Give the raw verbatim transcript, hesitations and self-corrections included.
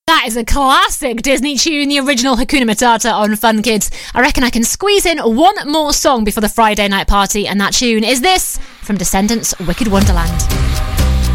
That is a classic Disney tune, the original Hakuna Matata on Fun Kids. I reckon I can squeeze in one more song before the Friday night party, and that tune is this from Descendants' Wicked Wonderland.